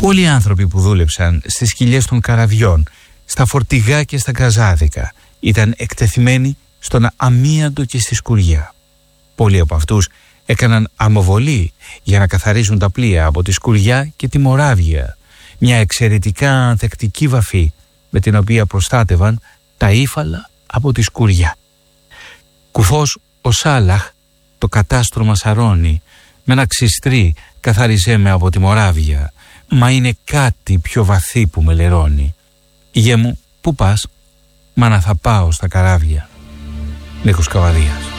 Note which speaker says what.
Speaker 1: Πολλοί άνθρωποι που δούλεψαν στις κοιλιές των καραβιών, στα φορτηγά και στα καζάδικα ήταν εκτεθειμένοι στον αμίαντο και στη σκουριά. Πολλοί από αυτούς έκαναν αμοβολή για να καθαρίζουν τα πλοία από τη σκουριά και τη μοράβια, μια εξαιρετικά ανθεκτική βαφή με την οποία προστάτευαν τα ύφαλα από τη σκουριά. Κουφός ο Σάλαχ το κατάστρωμα σαρώνει, με ένα ξυστρί καθάριζέ με από τη μοράβια, μα είναι κάτι πιο βαθύ που με λερώνει. Γε μου, πού πας? Μα να θα πάω στα καράβια. Νίκος Καβαδίας.